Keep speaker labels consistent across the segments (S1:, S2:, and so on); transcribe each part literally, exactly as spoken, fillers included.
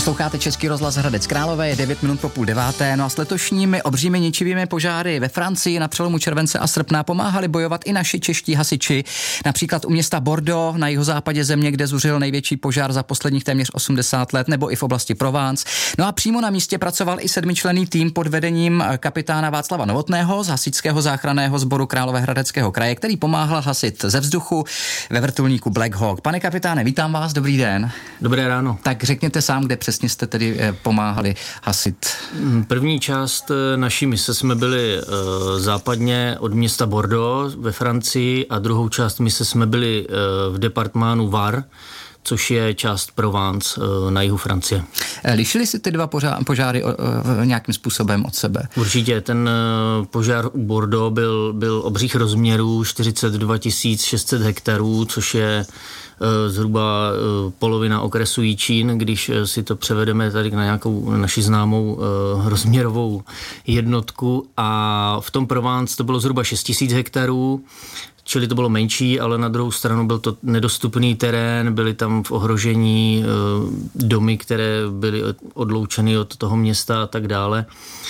S1: Posloucháte Český rozhlas Hradec Králové, je devět minut po půl deváté, no a s letošními obřími ničivými požáry ve Francii na přelomu července a srpna pomáhali bojovat i naši čeští hasiči, například u města Bordeaux na jihozápadě země, kde zuřil největší požár za posledních téměř osmdesát let, nebo i v oblasti Provence. No a přímo na místě pracoval i sedmičlenný tým pod vedením kapitána Václava Novotného z hasičského záchranného sboru Královéhradeckého kraje, který pomáhal hasit ze vzduchu ve vrtulníku Black Hawk. Pane kapitáne, vítám vás, dobrý den.
S2: Dobré ráno.
S1: Tak řekněte sám, kde přesně jste tedy pomáhali hasit.
S2: První část naší mise jsme byli uh, západně od města Bordeaux ve Francii a druhou část mise jsme byli uh, v departmánu Var, což je část Provence uh, na jihu Francie.
S1: Lišily si ty dva požáry, požáry uh, nějakým způsobem od sebe?
S2: Určitě, ten uh, požár u Bordeaux byl, byl obřích rozměrů, čtyřicet dva tisíc šest set hektarů, což je zhruba polovina okresu Jičín, když si to převedeme tady na nějakou naši známou rozměrovou jednotku, a v tom Provence to bylo zhruba šest tisíc hektarů, čili to bylo menší, ale na druhou stranu byl to nedostupný terén, byly tam v ohrožení domy, které byly odloučeny od toho města a tak dále.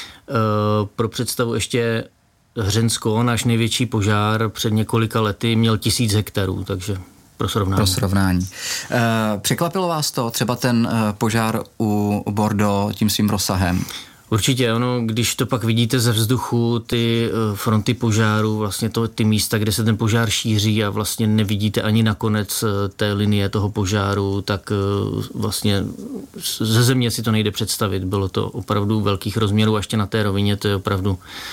S2: Pro představu ještě Hřensko, náš největší požár před několika lety, měl tisíc hektarů, takže pro srovnání.
S1: Pro srovnání. E, překvapilo vás to, třeba ten e, požár u Bordeaux tím svým rozsahem?
S2: Určitě, ono, když to pak vidíte ze vzduchu, ty fronty požáru, vlastně to, ty místa, kde se ten požár šíří a vlastně nevidíte ani na konec té linie toho požáru, tak vlastně ze země si to nejde představit. Bylo to opravdu velkých rozměrů, a ještě na té rovině to je opravdu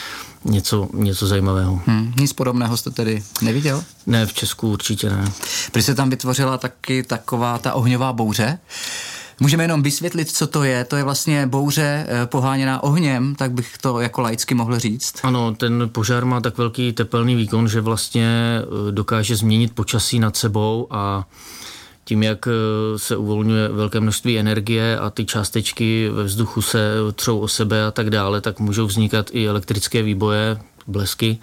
S2: něco, něco zajímavého.
S1: Hmm, nic podobného jste tedy neviděl?
S2: Ne, v Česku určitě ne.
S1: Protože se tam vytvořila taky taková ta ohňová bouře. Můžeme jenom vysvětlit, co to je. To je vlastně bouře poháněná ohněm, tak bych to jako laicky mohl říct.
S2: Ano, ten požár má tak velký tepelný výkon, že vlastně dokáže změnit počasí nad sebou, a tím, jak se uvolňuje velké množství energie a ty částečky ve vzduchu se třou o sebe a tak dále, tak můžou vznikat i elektrické výboje, blesky.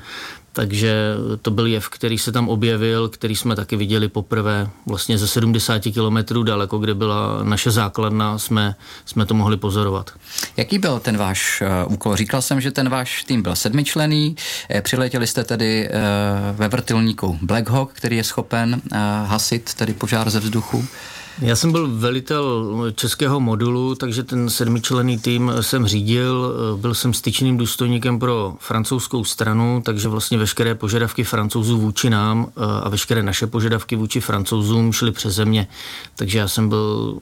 S2: Takže to byl jev, který se tam objevil, který jsme taky viděli poprvé vlastně ze sedmdesát kilometrů daleko, kde byla naše základna, jsme, jsme to mohli pozorovat. Jaký byl ten váš uh, úkol? Říkal jsem, že ten váš tým byl sedmičlenný, přiletěli jste tedy uh, ve vrtulníku Black Hawk, který je schopen uh, hasit tedy požár ze vzduchu. Já jsem byl velitel českého modulu, takže ten sedmičlenný tým jsem řídil, byl jsem styčným důstojníkem pro francouzskou stranu, takže vlastně veškeré požadavky Francouzů vůči nám a veškeré naše požadavky vůči Francouzům šly přeze mě, takže já jsem byl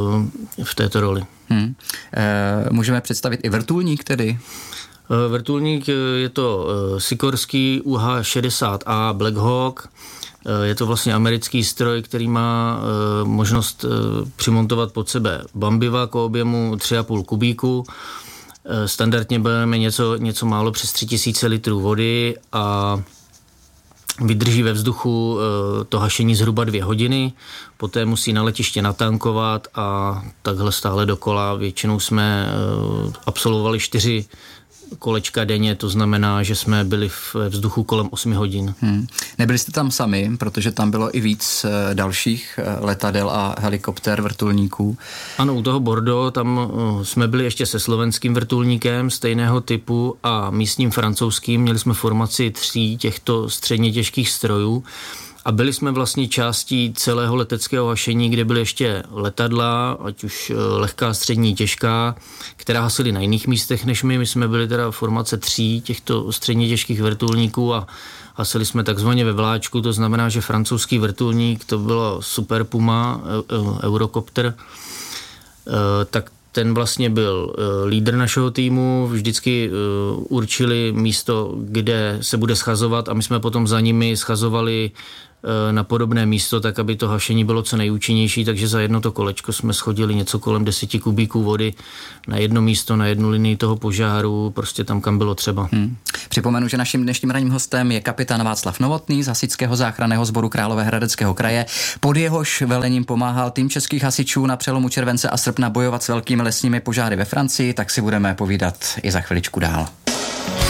S2: uh, v této roli. Hmm.
S1: E, můžeme představit i vrtulník tedy?
S2: Vrtulník je to Sikorský U H šedesát A Black Hawk. Je to vlastně americký stroj, který má e, možnost e, přimontovat pod sebe bambivak o objemu tři a půl kubíku. E, standardně bereme něco, něco málo přes tři tisíce litrů vody a vydrží ve vzduchu e, to hašení zhruba dvě hodiny. Poté musí na letiště natankovat a takhle stále dokola. Většinou jsme e, absolvovali čtyři kolečka denně, to znamená, že jsme byli v vzduchu kolem osmi hodin. Hmm.
S1: Nebyli jste tam sami, protože tam bylo i víc dalších letadel a helikoptér, vrtulníků.
S2: Ano, u toho Bordeaux tam jsme byli ještě se slovenským vrtulníkem stejného typu a místním francouzským. Měli jsme formaci tří těchto středně těžkých strojů. A byli jsme vlastně částí celého leteckého hašení, kde byly ještě letadla, ať už lehká, střední, těžká, která hasily na jiných místech než my. My jsme byli teda formace tří těchto středně těžkých vrtulníků a hasili jsme takzvaně ve vláčku, to znamená, že francouzský vrtulník, to bylo Super Puma, Eurocopter, tak ten vlastně byl lídr našeho týmu, vždycky určili místo, kde se bude schazovat a my jsme potom za nimi schazovali na podobné místo, tak aby to hašení bylo co nejúčinnější, takže za jedno to kolečko jsme schodili něco kolem deseti kubíků vody na jedno místo, na jednu linii toho požáru, prostě tam, kam bylo třeba. Hmm.
S1: Připomenu, že naším dnešním ranním hostem je kapitán Václav Novotný z hasičského záchranného sboru Královéhradeckého kraje. Pod jehož velením pomáhal tým českých hasičů na přelomu července a srpna bojovat s velkými lesními požáry ve Francii, tak si budeme povídat i za chviličku dál.